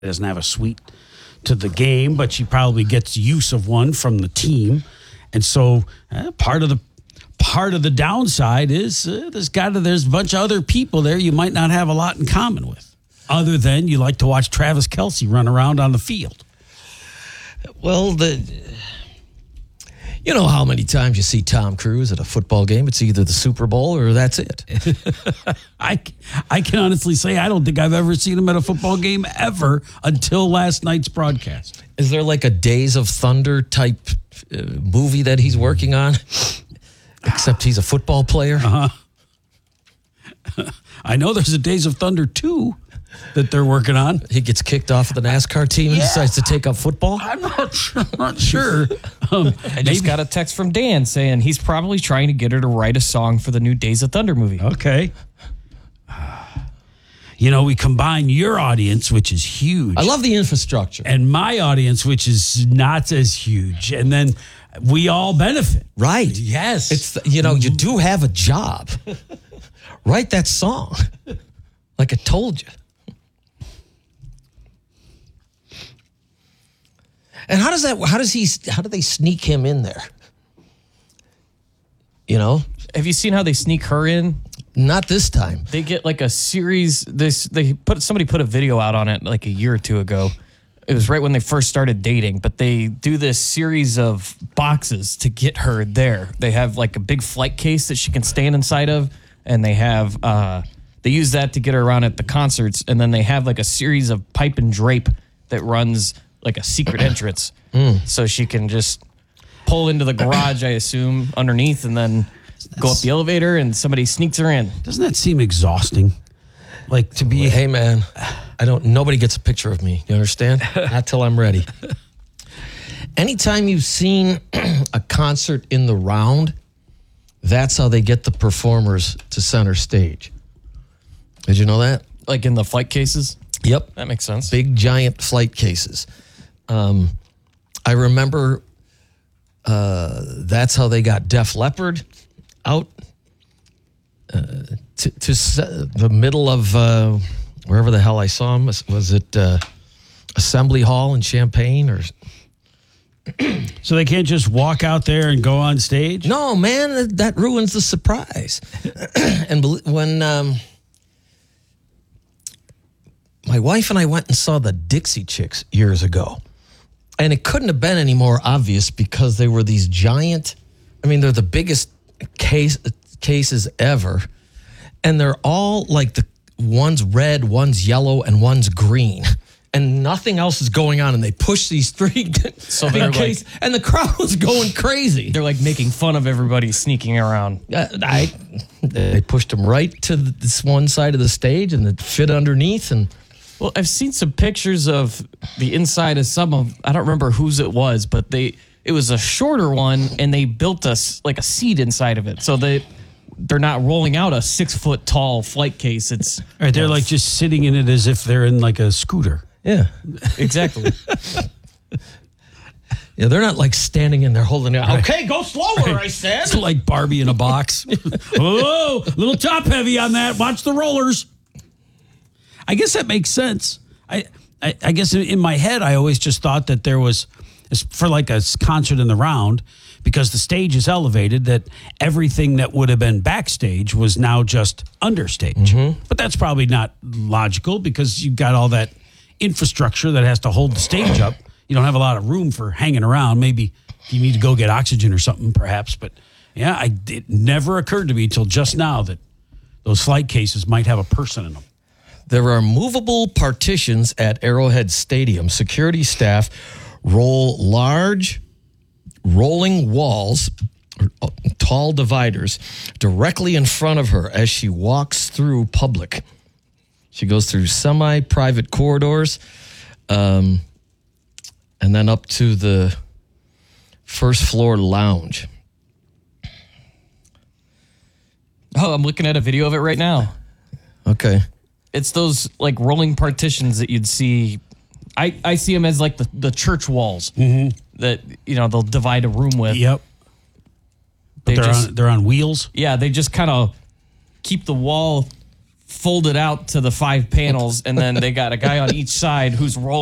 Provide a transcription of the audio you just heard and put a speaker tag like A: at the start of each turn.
A: doesn't have a suite to the game, but she probably gets use of one from the team. And so part of the downside is there's a bunch of other people there you might not have a lot in common with, other than you like to watch Travis Kelce run around on the field.
B: Well, you know how many times you see Tom Cruise at a football game? It's either the Super Bowl or that's it.
A: I can honestly say I don't think I've ever seen him at a football game ever until last night's broadcast.
B: Is there like a Days of Thunder type movie that he's working on? Except he's a football player?
A: I know there's a Days of Thunder 2 that they're working on.
B: He gets kicked off of the NASCAR team and decides to take up football?
A: I'm not sure.
C: I just got a text from Dan saying he's probably trying to get her to write a song for the new Days of Thunder movie.
A: Okay. We combine your audience, which is huge.
B: I love the infrastructure.
A: And my audience, which is not as huge. And then we all benefit.
B: Right.
A: Yes.
B: It's you do have a job. Write that song. Like I told you. And how do they sneak him in there?
C: Have you seen how they sneak her in?
B: Not this time.
C: They get like a series. Somebody put a video out on it like a year or two ago. It was right when they first started dating, but they do this series of boxes to get her there. They have like a big flight case that she can stand inside of, and they have they use that to get her around at the concerts, and then they have like a series of pipe and drape that runs like a secret entrance, so she can just pull into the garage, I assume, underneath, and then go up the elevator, and somebody sneaks her in.
A: Doesn't that seem exhausting? Like to be,
B: hey man, nobody gets a picture of me. You understand? Not till I'm ready. Anytime you've seen a concert in the round, that's how they get the performers to center stage. Did you know that?
C: Like in the flight cases?
B: Yep.
C: That makes sense.
B: Big, giant flight cases. I remember that's how they got Def Leppard out to the middle of wherever the hell I saw him. Was it Assembly Hall in Champaign? Or
A: so they can't just walk out there and go on stage?
B: No, man, that ruins the surprise. And when my wife and I went and saw the Dixie Chicks years ago, and it couldn't have been any more obvious because they were these giant, they're the biggest cases ever, and they're all like one's red, one's yellow, and one's green. And nothing else is going on, and they push these three
C: so they're
B: case, and the crowd was going crazy.
C: They're like making fun of everybody sneaking around.
B: They pushed them right to this one side of the stage, and it fit underneath. And
C: well, I've seen some pictures of the inside of I don't remember whose it was, but it was a shorter one, and they built us like a seat inside of it, so they're not rolling out a 6-foot tall flight case. It's
A: right. They're like just sitting in it as if they're in like a scooter.
B: Yeah,
C: exactly.
B: Yeah, they're not like standing in there holding it. Okay, go slower, I said.
A: It's like Barbie in a box. Oh, a little top heavy on that. Watch the rollers. I guess that makes sense. I guess in my head, I always just thought that there was, for like a concert in the round, because the stage is elevated, that everything that would have been backstage was now just understage. Mm-hmm. But that's probably not logical because you've got all that infrastructure that has to hold the stage up. You don't have a lot of room for hanging around. Maybe you need to go get oxygen or something, perhaps. But yeah, it never occurred to me till just now that those flight cases might have a person in them.
B: There are movable partitions at Arrowhead Stadium. Security staff roll large rolling walls, tall dividers, directly in front of her as she walks through public. She goes through semi-private corridors, and then up to the first floor lounge.
C: Oh, I'm looking at a video of it right now.
B: Okay.
C: It's those like rolling partitions that you'd see. I see them as like the church walls that, they'll divide a room with.
A: Yep. But they're on wheels?
C: Yeah, they just kind of keep the wall folded out to the 5 panels, and then they got a guy on each side who's rolling